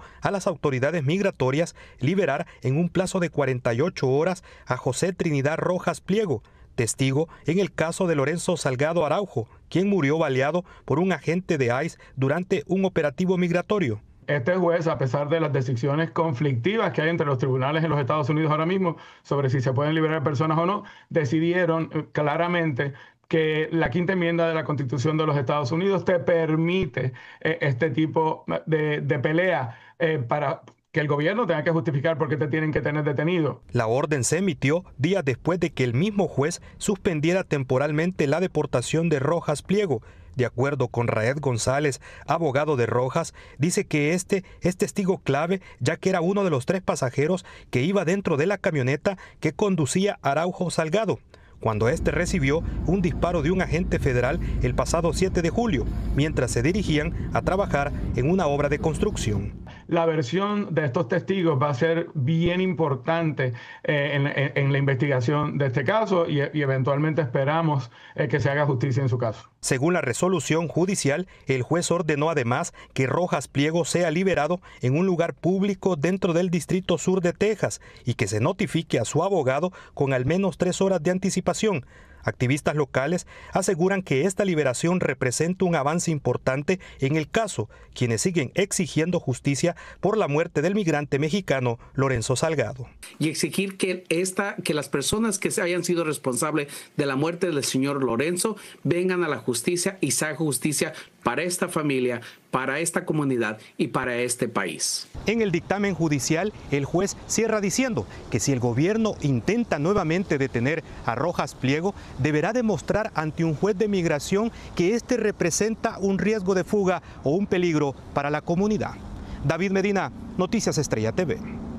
a las autoridades migratorias liberar en un plazo de 48 horas a José Trinidad Rojas Pliego, testigo en el caso de Lorenzo Salgado Araujo, quien murió baleado por un agente de ICE durante un operativo migratorio. Este juez, a pesar de las decisiones conflictivas que hay entre los tribunales en los Estados Unidos ahora mismo sobre si se pueden liberar personas o no, decidieron claramente que la quinta enmienda de la Constitución de los Estados Unidos te permite este tipo de pelea para que el gobierno tenga que justificar por qué te tienen que tener detenido. La orden se emitió días después de que el mismo juez suspendiera temporalmente la deportación de Rojas Pliego. De acuerdo con Raed González, abogado de Rojas, dice que este es testigo clave ya que era uno de los 3 pasajeros que iba dentro de la camioneta que conducía Araujo Salgado, cuando este recibió un disparo de un agente federal el pasado 7 de julio, mientras se dirigían a trabajar en una obra de construcción. La versión de estos testigos va a ser bien importante en la investigación de este caso y eventualmente esperamos que se haga justicia en su caso. Según la resolución judicial, el juez ordenó además que Rojas Pliego sea liberado en un lugar público dentro del Distrito Sur de Texas y que se notifique a su abogado con al menos 3 horas de anticipación. Activistas locales aseguran que esta liberación representa un avance importante en el caso, quienes siguen exigiendo justicia por la muerte del migrante mexicano Lorenzo Salgado. Y exigir que las personas que se hayan sido responsables de la muerte del señor Lorenzo vengan a la justicia y se haga justicia para esta familia, para esta comunidad y para este país. En el dictamen judicial, el juez cierra diciendo que si el gobierno intenta nuevamente detener a Rojas Pliego, deberá demostrar ante un juez de migración que éste representa un riesgo de fuga o un peligro para la comunidad. David Medina, Noticias Estrella TV.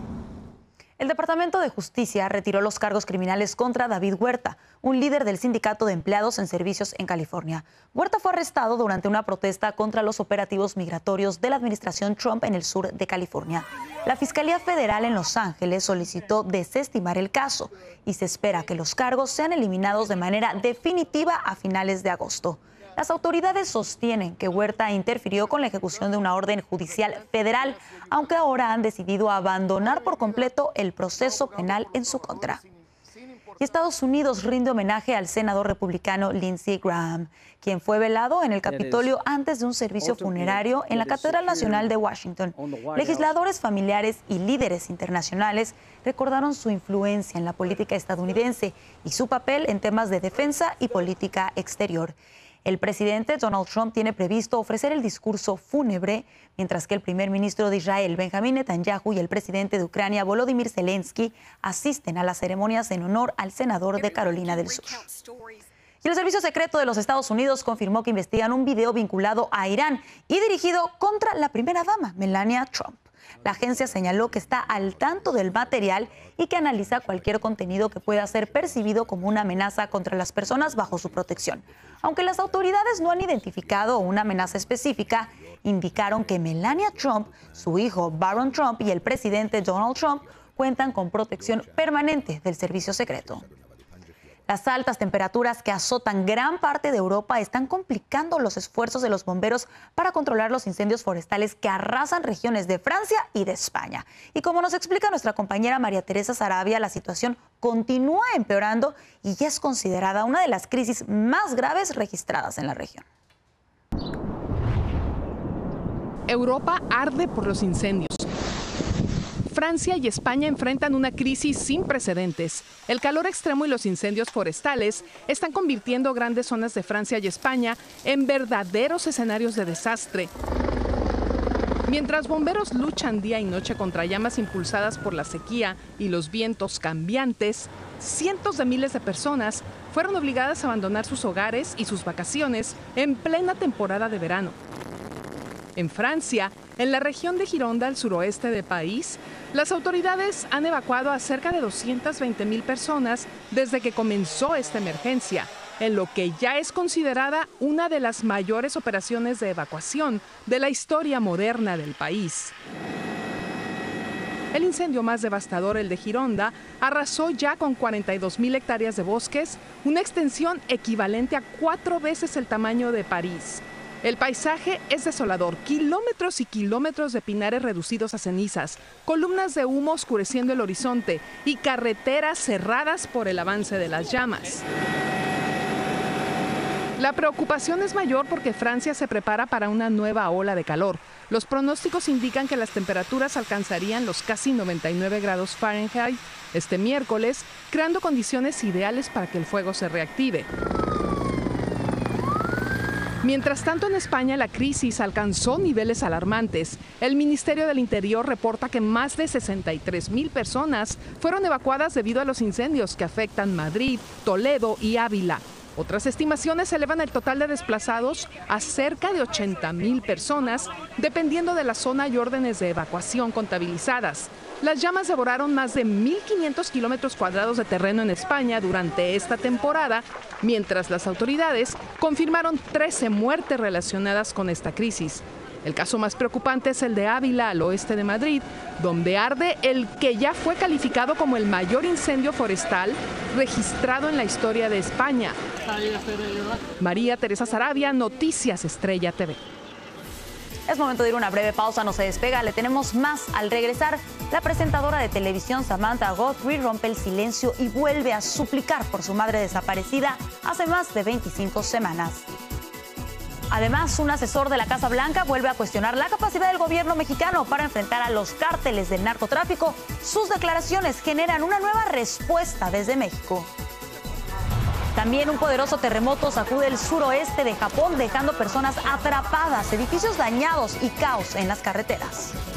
El Departamento de Justicia retiró los cargos criminales contra David Huerta, un líder del Sindicato de Empleados en Servicios en California. Huerta fue arrestado durante una protesta contra los operativos migratorios de la administración Trump en el sur de California. La Fiscalía Federal en Los Ángeles solicitó desestimar el caso y se espera que los cargos sean eliminados de manera definitiva a finales de agosto. Las autoridades sostienen que Huerta interfirió con la ejecución de una orden judicial federal, aunque ahora han decidido abandonar por completo el proceso penal en su contra. Y Estados Unidos rinde homenaje al senador republicano Lindsey Graham, quien fue velado en el Capitolio antes de un servicio funerario en la Catedral Nacional de Washington. Legisladores, familiares y líderes internacionales recordaron su influencia en la política estadounidense y su papel en temas de defensa y política exterior. El presidente Donald Trump tiene previsto ofrecer el discurso fúnebre, mientras que el primer ministro de Israel, Benjamín Netanyahu, y el presidente de Ucrania, Volodymyr Zelensky, asisten a las ceremonias en honor al senador de Carolina del Sur. Y el Servicio Secreto de los Estados Unidos confirmó que investigan un video vinculado a Irán y dirigido contra la primera dama, Melania Trump. La agencia señaló que está al tanto del material y que analiza cualquier contenido que pueda ser percibido como una amenaza contra las personas bajo su protección. Aunque las autoridades no han identificado una amenaza específica, indicaron que Melania Trump, su hijo Barron Trump y el presidente Donald Trump cuentan con protección permanente del servicio secreto. Las altas temperaturas que azotan gran parte de Europa están complicando los esfuerzos de los bomberos para controlar los incendios forestales que arrasan regiones de Francia y de España. Y como nos explica nuestra compañera María Teresa Sarabia, la situación continúa empeorando y ya es considerada una de las crisis más graves registradas en la región. Europa arde por los incendios. Francia y España enfrentan una crisis sin precedentes. El calor extremo y los incendios forestales están convirtiendo grandes zonas de Francia y España en verdaderos escenarios de desastre. Mientras bomberos luchan día y noche contra llamas impulsadas por la sequía y los vientos cambiantes, cientos de miles de personas fueron obligadas a abandonar sus hogares y sus vacaciones en plena temporada de verano. En Francia, en la región de Gironda, al suroeste del país, las autoridades han evacuado a cerca de 220,000 personas desde que comenzó esta emergencia, en lo que ya es considerada una de las mayores operaciones de evacuación de la historia moderna del país. El incendio más devastador, el de Gironda, arrasó ya con 42,000 hectáreas de bosques, una extensión equivalente a 4 veces el tamaño de París. El paisaje es desolador, kilómetros y kilómetros de pinares reducidos a cenizas, columnas de humo oscureciendo el horizonte y carreteras cerradas por el avance de las llamas. La preocupación es mayor porque Francia se prepara para una nueva ola de calor. Los pronósticos indican que las temperaturas alcanzarían los casi 99 grados Fahrenheit este miércoles, creando condiciones ideales para que el fuego se reactive. Mientras tanto, en España la crisis alcanzó niveles alarmantes. El Ministerio del Interior reporta que más de 63,000 personas fueron evacuadas debido a los incendios que afectan Madrid, Toledo y Ávila. Otras estimaciones elevan el total de desplazados a cerca de 80,000 personas, dependiendo de la zona y órdenes de evacuación contabilizadas. Las llamas devoraron más de 1.500 kilómetros cuadrados de terreno en España durante esta temporada, mientras las autoridades confirmaron 13 muertes relacionadas con esta crisis. El caso más preocupante es el de Ávila, al oeste de Madrid, donde arde el que ya fue calificado como el mayor incendio forestal registrado en la historia de España. María Teresa Sarabia, Noticias Estrella TV. Es momento de ir a una breve pausa, no se despega, le tenemos más al regresar. La presentadora de televisión Samantha Guthrie rompe el silencio y vuelve a suplicar por su madre desaparecida hace más de 25 semanas. Además, un asesor de la Casa Blanca vuelve a cuestionar la capacidad del gobierno mexicano para enfrentar a los cárteles del narcotráfico. Sus declaraciones generan una nueva respuesta desde México. También un poderoso terremoto sacude el suroeste de Japón, dejando personas atrapadas, edificios dañados y caos en las carreteras.